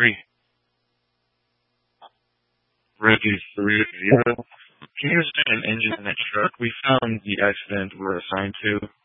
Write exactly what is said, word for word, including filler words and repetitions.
Three. Reggie three zero. Can you assign an engine in that truck? We found the accident we're assigned to.